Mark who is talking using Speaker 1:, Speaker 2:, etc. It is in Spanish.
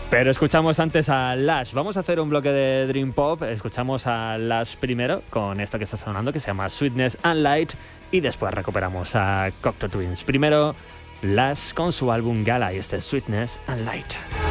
Speaker 1: Pero escuchamos antes a Lush. Vamos a hacer un bloque de Dream Pop. Escuchamos a Lush primero con esto que está sonando, que se llama Sweetness and Light, y después recuperamos a Cocteau Twins. Primero Lush con su álbum Gala, y este es Sweetness and Light.